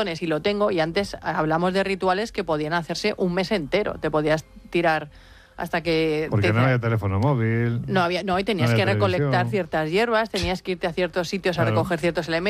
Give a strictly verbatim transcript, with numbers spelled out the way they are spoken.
montones y lo tengo, y antes hablamos de rituales que podían hacerse un mes entero, te podías tirar hasta que... Porque te... no había teléfono móvil. No, había, no y tenías no que había recolectar televisión. ciertas hierbas, tenías que irte a ciertos sitios Claro. a recoger ciertos elementos.